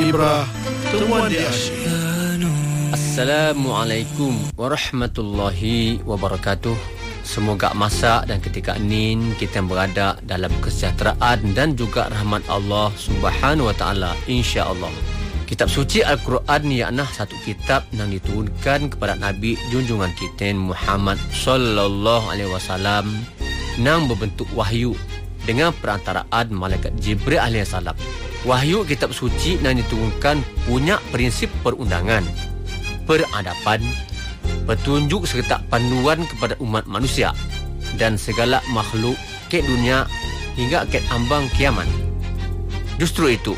Ibrah, temuan di asyik. Assalamualaikum warahmatullahi wabarakatuh. Semoga masa dan ketika ini kita berada dalam kesejahteraan dan juga rahmat Allah Subhanahu wa taala, insya-Allah. Kitab suci Al-Quran ialah satu kitab yang diturunkan kepada Nabi junjungan kita Muhammad sallallahu alaihi wasallam yang berbentuk wahyu dengan perantaraan malaikat Jibril alaihi salam. Wahyu kitab suci yang diturunkan punya prinsip perundangan, peradaban, petunjuk serta panduan kepada umat manusia dan segala makhluk ke dunia hingga ke ambang kiamat. Justru itu,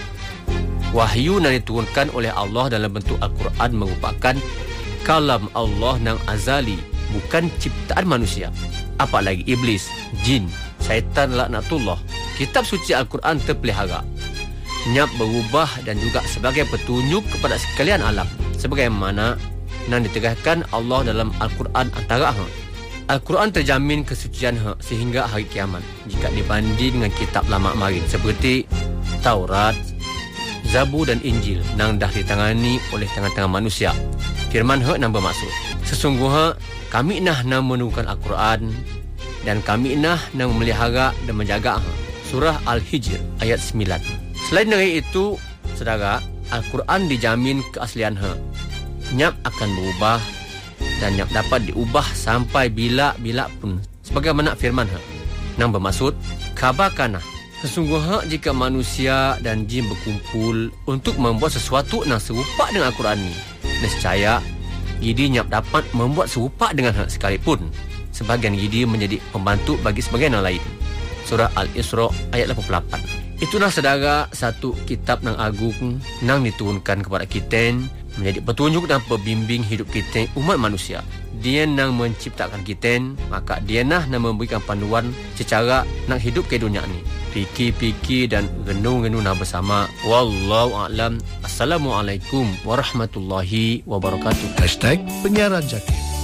wahyu yang diturunkan oleh Allah dalam bentuk Al-Quran merupakan kalam Allah yang azali, bukan ciptaan manusia. Apalagi iblis, jin, syaitan laknatullah. Kitab suci Al-Quran terpelihara, nyap berubah dan juga sebagai petunjuk kepada sekalian alam, sebagaimana yang ditegaskan Allah dalam Al-Quran antara Al-Quran terjamin kesucian sehingga hari kiamat jika dibanding dengan kitab lama marin seperti Taurat, Zabur dan Injil yang dah ditangani oleh tangan-tangan manusia. Firman yang bermaksud, sesungguhnya kami nak menurunkan Al-Quran dan kami nak memelihara dan menjaga. Surah Al-Hijr ayat 9. Selain dari itu, saudara, Al-Quran dijamin keasliannya. Nyap akan berubah dan nyap dapat diubah sampai bila-bila pun, sebagaimana firman yang bermaksud, kabarkanlah, sesungguhnya jika manusia dan jin berkumpul untuk membuat sesuatu yang serupa dengan Al-Quran ini, nescaya gidi nyap dapat membuat serupa dengan sekalipun. Sebahagian gidi menjadi pembantu bagi sebahagian yang lain. Surah Al-Isra ayat 88. Itulah saudara satu kitab yang agung yang diturunkan kepada kita menjadi petunjuk dan pembimbing hidup kita umat manusia. Dia yang menciptakan kita, maka dia yang memberikan panduan secara nak hidup ke dunia ni. Fikir-fikir dan renung-renung bersama. Wallahu a'lam. Assalamualaikum warahmatullahi wabarakatuh. #penyiaran Jaki.